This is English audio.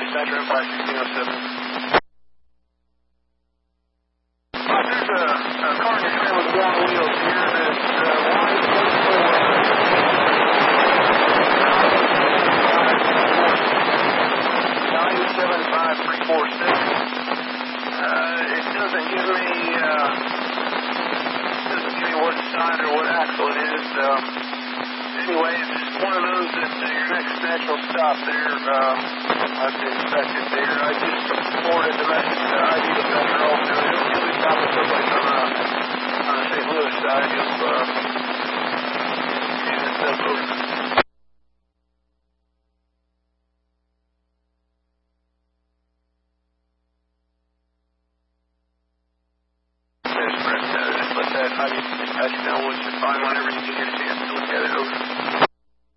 dispatcher, Empire 1607. There's a car in your trailer with one wheels here that's it doesn't give me what side or what axle it is. Anyway, it's one of those that your next natural stop there. I've been inspected there. I just forwarded the message to ID Defender also. He'll be stopping someplace on the St. Louis side of this over.